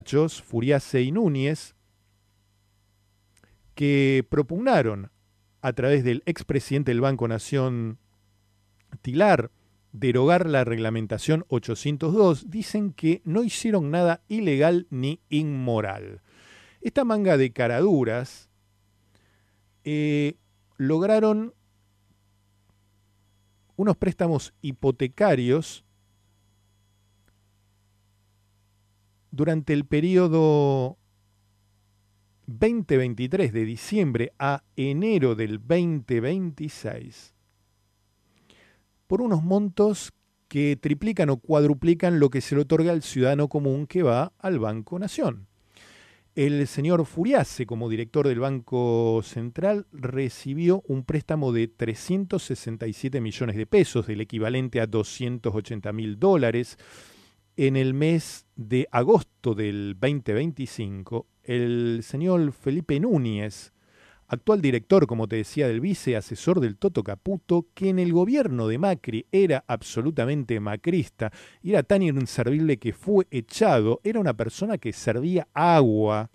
muchachos, Furiase y Núñez, que propugnaron a través del expresidente del Banco Nación Tilar derogar la reglamentación 802, dicen que no hicieron nada ilegal ni inmoral. Esta manga de caraduras lograron unos préstamos hipotecarios durante el periodo 2023, de diciembre a enero del 2026, por unos montos que triplican o cuadruplican lo que se le otorga al ciudadano común que va al Banco Nación. El señor Furiase, como director del Banco Central, recibió un préstamo de 367 millones de pesos, el equivalente a $280.000, en el mes de agosto del 2025. El señor Felipe Núñez, actual director, como te decía, del vice, asesor del Toto Caputo, que en el gobierno de Macri era absolutamente macrista y era tan inservible que fue echado, era una persona que servía agua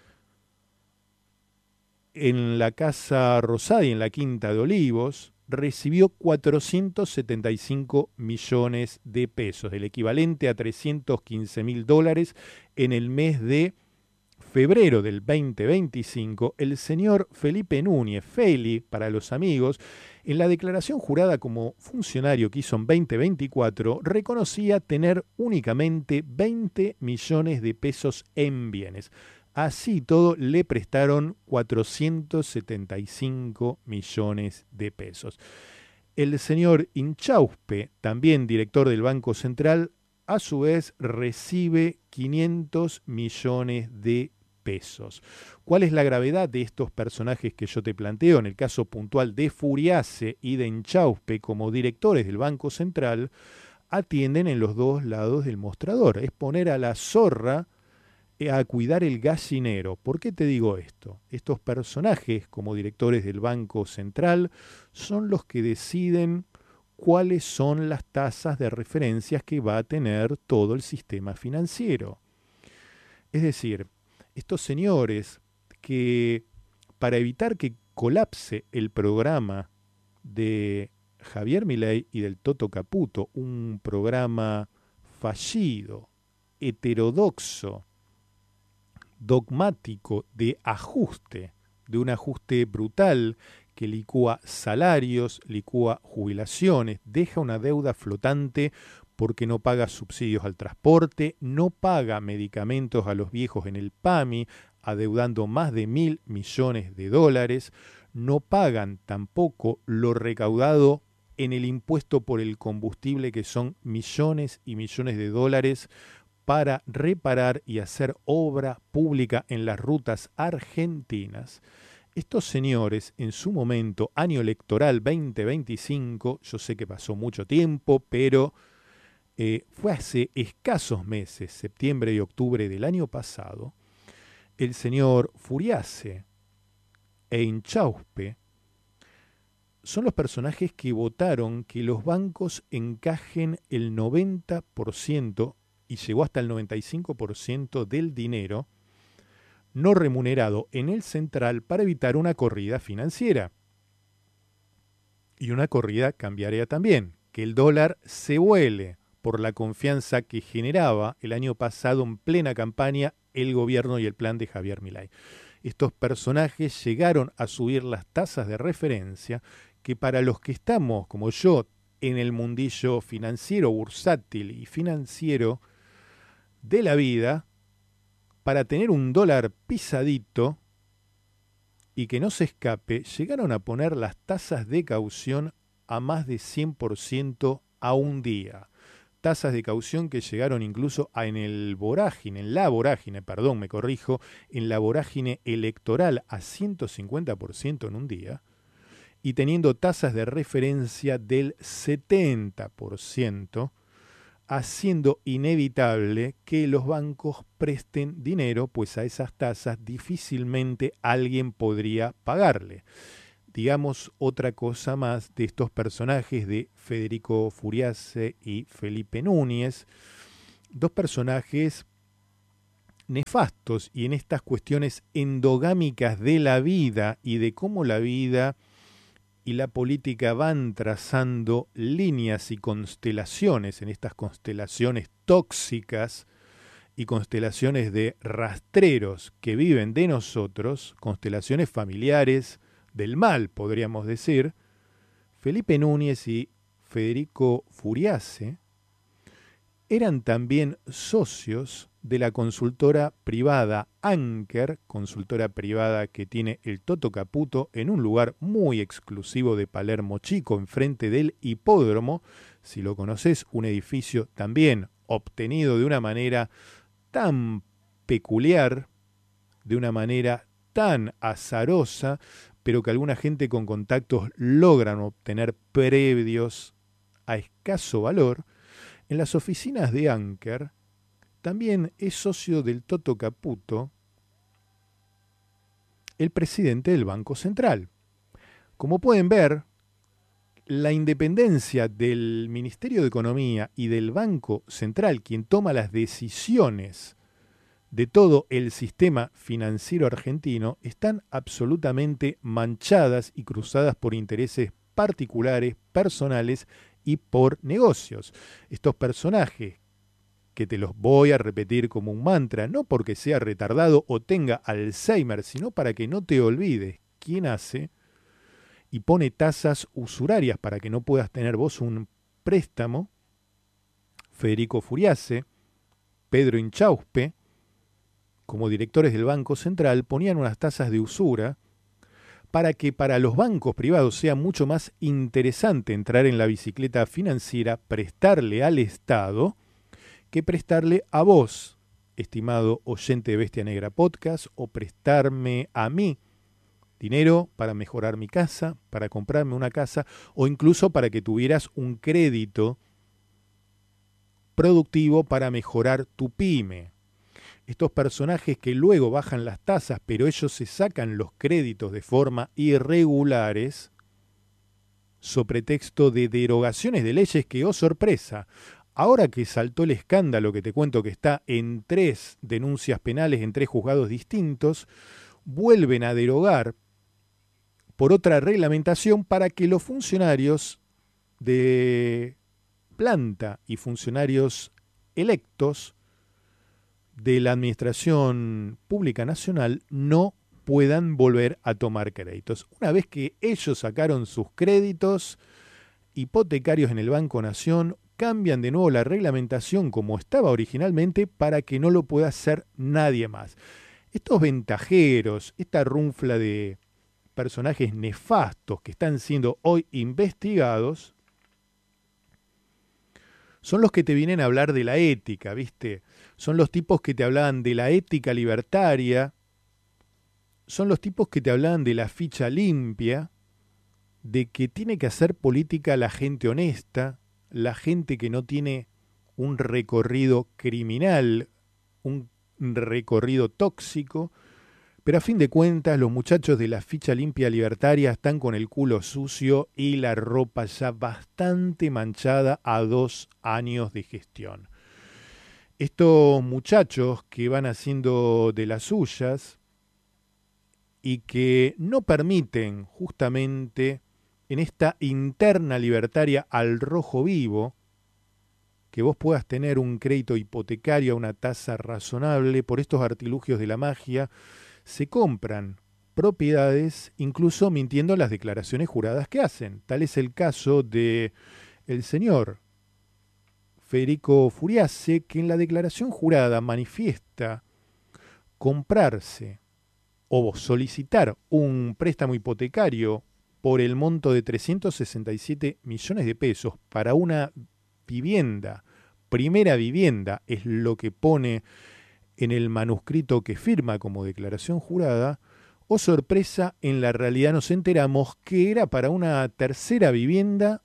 en la Casa Rosada y en la Quinta de Olivos, recibió 475 millones de pesos, el equivalente a $315.000, en el mes de febrero del 2025. El señor Felipe Núñez, Feli para los amigos, en la declaración jurada como funcionario que hizo en 2024, reconocía tener únicamente 20 millones de pesos en bienes. Así todo, le prestaron 475 millones de pesos. El señor Inchauspe, también director del Banco Central, a su vez recibe 500 millones de pesos. ¿Cuál es la gravedad de estos personajes que yo te planteo? En el caso puntual de Furiase y de Inchauspe como directores del Banco Central, atienden en los dos lados del mostrador. Es poner a la zorra a cuidar el gallinero. ¿Por qué te digo esto? Estos personajes como directores del Banco Central son los que deciden cuáles son las tasas de referencias que va a tener todo el sistema financiero. Es decir, estos señores que, para evitar que colapse el programa de Javier Milei y del Toto Caputo, un programa fallido, heterodoxo, dogmático de ajuste, de un ajuste brutal que licúa salarios, licúa jubilaciones, deja una deuda flotante porque no paga subsidios al transporte, no paga medicamentos a los viejos en el PAMI, adeudando más de $1.000 millones, no pagan tampoco lo recaudado en el impuesto por el combustible, que son millones y millones de dólares, para reparar y hacer obra pública en las rutas argentinas. Estos señores, en su momento, año electoral 2025, yo sé que pasó mucho tiempo, pero fue hace escasos meses, septiembre y octubre del año pasado, el señor Furiase e Inchauspe son los personajes que votaron que los bancos encajen el 90%, y llegó hasta el 95% del dinero no remunerado en el central para evitar una corrida financiera. Y una corrida cambiaria también, que el dólar se vuele por la confianza que generaba el año pasado en plena campaña el gobierno y el plan de Javier Milei. Estos personajes llegaron a subir las tasas de referencia que, para los que estamos, como yo, en el mundillo financiero, bursátil y financiero de la vida, para tener un dólar pisadito y que no se escape, llegaron a poner las tasas de caución a más de 100% a un día. Tasas de caución que llegaron incluso en la vorágine electoral a 150% en un día, y teniendo tasas de referencia del 70%, haciendo inevitable que los bancos presten dinero, pues a esas tasas difícilmente alguien podría pagarle. Digamos otra cosa más de estos personajes de Federico Furiase y Felipe Núñez, dos personajes nefastos y en estas cuestiones endogámicas de la vida y de cómo la vida y la política van trazando líneas y constelaciones, en estas constelaciones tóxicas y constelaciones de rastreros que viven de nosotros, constelaciones familiares del mal, podríamos decir, Felipe Núñez y Federico Furiase eran también socios de la consultora privada Anker, consultora privada que tiene el Toto Caputo en un lugar muy exclusivo de Palermo Chico, enfrente del hipódromo. Si lo conoces, un edificio también obtenido de una manera tan peculiar, de una manera tan azarosa, pero que alguna gente con contactos logran obtener predios a escaso valor. En las oficinas de Anker también es socio del Toto Caputo el presidente del Banco Central. Como pueden ver, la independencia del Ministerio de Economía y del Banco Central, quien toma las decisiones de todo el sistema financiero argentino, están absolutamente manchadas y cruzadas por intereses particulares, personales y por negocios. Estos personajes, que te los voy a repetir como un mantra, no porque sea retardado o tenga Alzheimer, sino para que no te olvides quién hace y pone tasas usurarias para que no puedas tener vos un préstamo: Federico Furiase, Pedro Inchauspe, como directores del Banco Central, ponían unas tasas de usura para que para los bancos privados sea mucho más interesante entrar en la bicicleta financiera, prestarle al Estado, que prestarle a vos, estimado oyente de Bestia Negra Podcast, o prestarme a mí dinero para mejorar mi casa, para comprarme una casa, o incluso para que tuvieras un crédito productivo para mejorar tu pyme. Estos personajes que luego bajan las tasas, pero ellos se sacan los créditos de forma irregulares, sobre texto de derogaciones de leyes que, oh sorpresa, ahora que saltó el escándalo que te cuento que está en 3 denuncias penales en 3 juzgados distintos, vuelven a derogar por otra reglamentación para que los funcionarios de planta y funcionarios electos de la Administración Pública Nacional no puedan volver a tomar créditos. Una vez que ellos sacaron sus créditos hipotecarios en el Banco Nación, cambian de nuevo la reglamentación como estaba originalmente para que no lo pueda hacer nadie más. Estos ventajeros, esta runfla de personajes nefastos que están siendo hoy investigados, son los que te vienen a hablar de la ética, ¿viste? Son los tipos que te hablaban de la ética libertaria, son los tipos que te hablaban de la ficha limpia, de que tiene que hacer política la gente honesta, la gente que no tiene un recorrido criminal, un recorrido tóxico, pero a fin de cuentas los muchachos de la ficha limpia libertaria están con el culo sucio y la ropa ya bastante manchada a 2 años de gestión. Estos muchachos que van haciendo de las suyas y que no permiten justamente en esta interna libertaria al rojo vivo que vos puedas tener un crédito hipotecario a una tasa razonable, por estos artilugios de la magia se compran propiedades incluso mintiendo las declaraciones juradas que hacen. Tal es el caso de el señor Federico Furiase, que en la declaración jurada manifiesta comprarse o solicitar un préstamo hipotecario por el monto de 367 millones de pesos para una vivienda, primera vivienda, es lo que pone en el manuscrito que firma como declaración jurada. Oh sorpresa, en la realidad nos enteramos que era para una tercera vivienda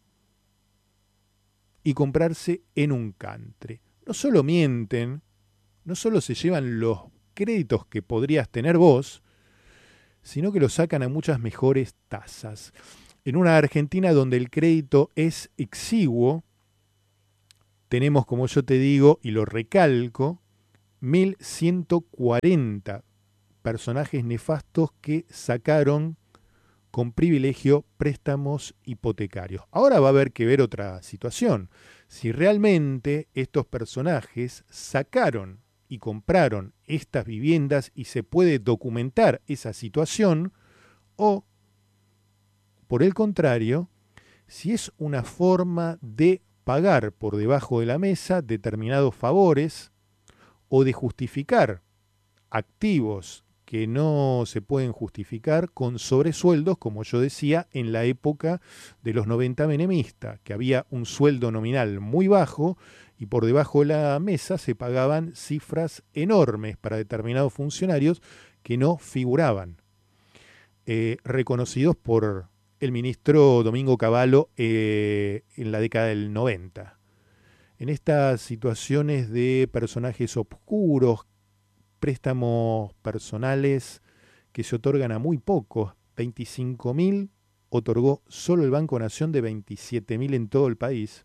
y comprarse en un country. No solo mienten, no solo se llevan los créditos que podrías tener vos, sino que lo sacan a muchas mejores tasas. En una Argentina donde el crédito es exiguo, tenemos, como yo te digo, y lo recalco, 1.140 personajes nefastos que sacaron con privilegio préstamos hipotecarios. Ahora va a haber que ver otra situación. Si realmente estos personajes sacaron y compraron estas viviendas y se puede documentar esa situación, o, por el contrario, si es una forma de pagar por debajo de la mesa determinados favores o de justificar activos que no se pueden justificar con sobresueldos, como yo decía, en la época de los 90 menemistas, que había un sueldo nominal muy bajo y por debajo de la mesa se pagaban cifras enormes para determinados funcionarios que no figuraban, reconocidos por el ministro Domingo Cavallo en la década del 90. En estas situaciones de personajes oscuros, préstamos personales que se otorgan a muy pocos, 25.000 otorgó solo el Banco Nación de 27.000 en todo el país.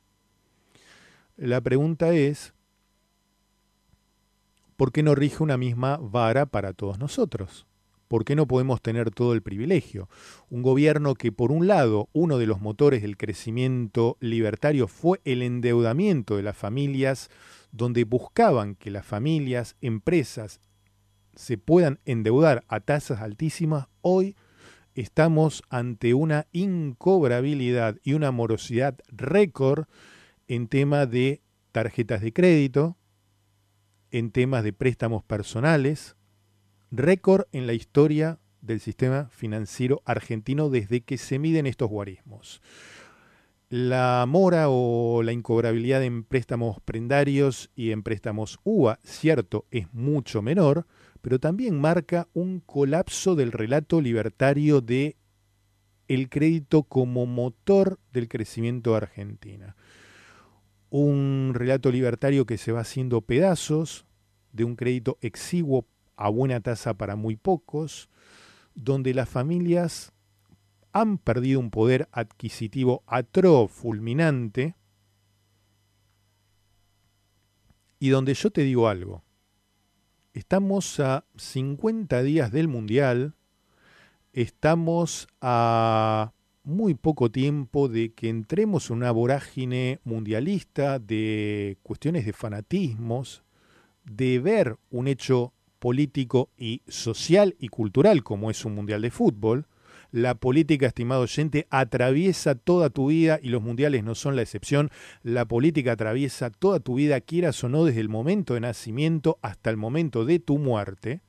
La pregunta es, ¿por qué no rige una misma vara para todos nosotros? ¿Por qué no podemos tener todo el privilegio? Un gobierno que, por un lado, uno de los motores del crecimiento libertario fue el endeudamiento de las familias, donde buscaban que las familias, empresas, se puedan endeudar a tasas altísimas, hoy estamos ante una incobrabilidad y una morosidad récord en tema de tarjetas de crédito, en temas de préstamos personales, récord en la historia del sistema financiero argentino desde que se miden estos guarismos. La mora o la incobrabilidad en préstamos prendarios y en préstamos UVA, cierto, es mucho menor, pero también marca un colapso del relato libertario de el crédito como motor del crecimiento de Argentina. Un relato libertario que se va haciendo pedazos de un crédito exiguo a buena tasa para muy pocos, donde las familias han perdido un poder adquisitivo atroz, fulminante, y donde yo te digo algo, estamos a 50 días del Mundial, estamos a muy poco tiempo de que entremos en una vorágine mundialista de cuestiones de fanatismos, de ver un hecho político y social y cultural como es un mundial de fútbol. La política, estimado oyente, atraviesa toda tu vida y los mundiales no son la excepción. La política atraviesa toda tu vida, quieras o no, desde el momento de nacimiento hasta el momento de tu muerte.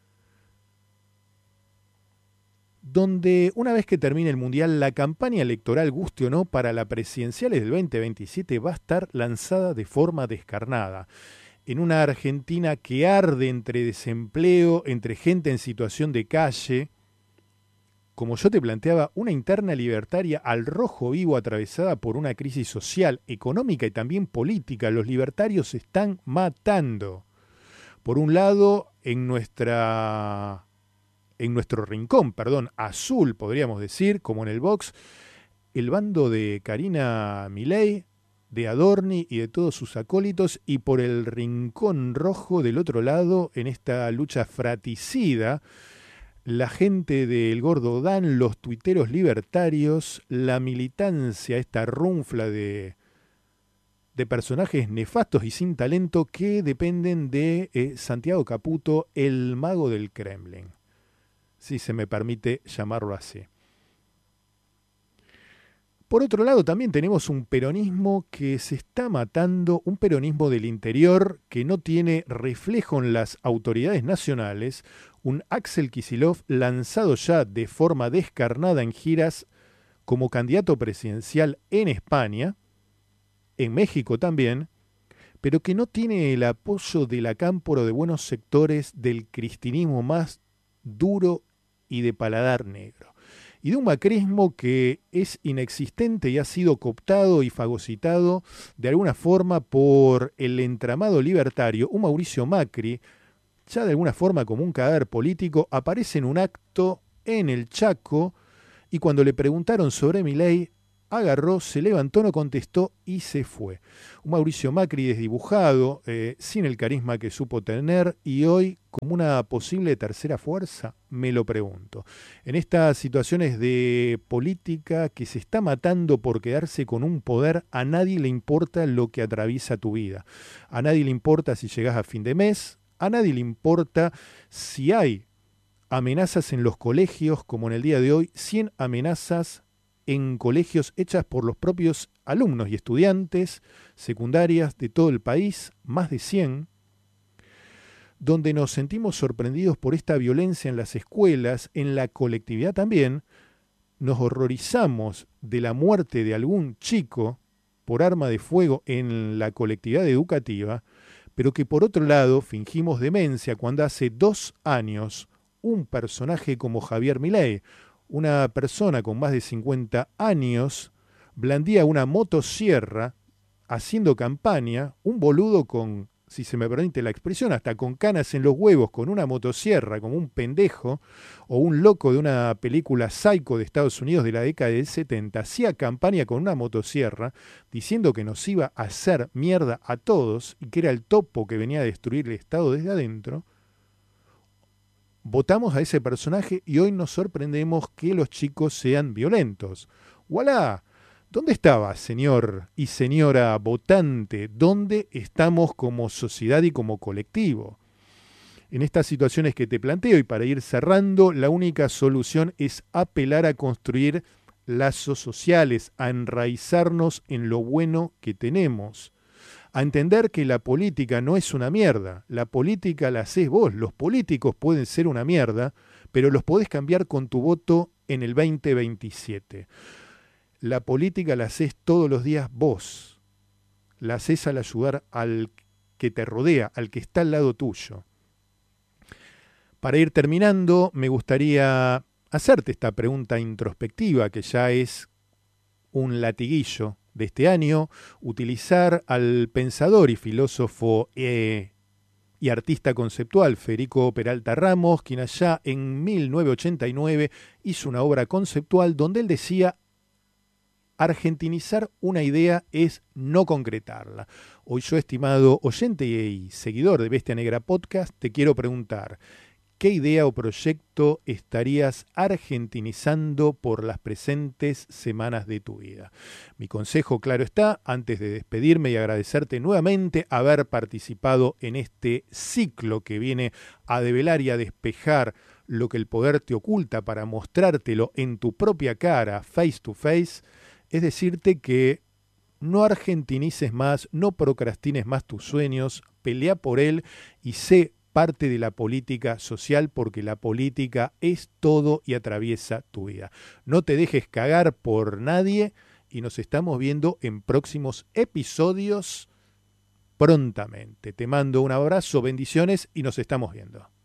Donde una vez que termine el mundial, la campaña electoral, guste o no, para las presidenciales del 2027 va a estar lanzada de forma descarnada. En una Argentina que arde entre desempleo, entre gente en situación de calle, como yo te planteaba, una interna libertaria al rojo vivo atravesada por una crisis social, económica y también política. Los libertarios se están matando. Por un lado, en nuestro rincón, azul, podríamos decir, como en el Vox, el bando de Karina Milei, de Adorni y de todos sus acólitos, y por el rincón rojo del otro lado, en esta lucha fratricida, la gente del Gordo Dan, los tuiteros libertarios, la militancia, esta runfla de personajes nefastos y sin talento que dependen de Santiago Caputo, el mago del Kremlin, si se me permite llamarlo así. Por otro lado, también tenemos un peronismo que se está matando, un peronismo del interior que no tiene reflejo en las autoridades nacionales, un Axel Kicillof lanzado ya de forma descarnada en giras como candidato presidencial en España, en México también, pero que no tiene el apoyo de la cámpora de buenos sectores del cristinismo más duro y de paladar negro. Y de un macrismo que es inexistente y ha sido cooptado y fagocitado de alguna forma por el entramado libertario. Un Mauricio Macri, ya de alguna forma como un cadáver político, aparece en un acto en el Chaco y cuando le preguntaron sobre Milei, agarró, se levantó, no contestó y se fue. Un Mauricio Macri desdibujado, sin el carisma que supo tener y hoy como una posible tercera fuerza, me lo pregunto. En estas situaciones de política que se está matando por quedarse con un poder, a nadie le importa lo que atraviesa tu vida. A nadie le importa si llegás a fin de mes, a nadie le importa si hay amenazas en los colegios, como en el día de hoy, 100 amenazas en colegios hechas por los propios alumnos y estudiantes secundarias de todo el país, más de 100, donde nos sentimos sorprendidos por esta violencia en las escuelas, en la colectividad también, nos horrorizamos de la muerte de algún chico por arma de fuego en la colectividad educativa, pero que por otro lado fingimos demencia cuando hace 2 años un personaje como Javier Milei, una persona con más de 50 años, blandía una motosierra haciendo campaña, un boludo con, si se me permite la expresión, hasta con canas en los huevos, con una motosierra, como un pendejo, o un loco de una película Psycho de Estados Unidos de la década del 70, hacía campaña con una motosierra, diciendo que nos iba a hacer mierda a todos, y que era el topo que venía a destruir el Estado desde adentro. Votamos a ese personaje y hoy nos sorprendemos que los chicos sean violentos. ¡Voilà! ¿Dónde estaba, señor y señora votante? ¿Dónde estamos como sociedad y como colectivo? En estas situaciones que te planteo y para ir cerrando, la única solución es apelar a construir lazos sociales, a enraizarnos en lo bueno que tenemos, a entender que la política no es una mierda, la política la hacés vos, los políticos pueden ser una mierda, pero los podés cambiar con tu voto en el 2027. La política la hacés todos los días vos, la hacés al ayudar al que te rodea, al que está al lado tuyo. Para ir terminando, me gustaría hacerte esta pregunta introspectiva que ya es un latiguillo de este año, utilizar al pensador y filósofo y artista conceptual Federico Peralta Ramos, quien allá en 1989 hizo una obra conceptual donde él decía: argentinizar una idea es no concretarla. Hoy yo, estimado oyente y seguidor de Bestia Negra Podcast, te quiero preguntar: ¿qué idea o proyecto estarías argentinizando por las presentes semanas de tu vida? Mi consejo, claro está, antes de despedirme y agradecerte nuevamente haber participado en este ciclo que viene a develar y a despejar lo que el poder te oculta para mostrártelo en tu propia cara, face to face, es decirte que no argentinices más, no procrastines más tus sueños, pelea por él y sé parte de la política social, porque la política es todo y atraviesa tu vida. No te dejes cagar por nadie y nos estamos viendo en próximos episodios prontamente. Te mando un abrazo, bendiciones y nos estamos viendo.